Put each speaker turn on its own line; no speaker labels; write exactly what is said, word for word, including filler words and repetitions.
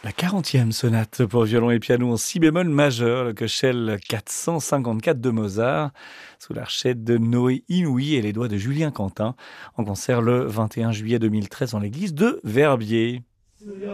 La quarantième sonate pour violon et piano en si bémol majeur, le Köchel quatre cent cinquante-quatre de Mozart, sous l'archet de Noé Inouï et les doigts de Julien Quentin, en concert le vingt et un juillet deux mille treize dans l'église de Verbier.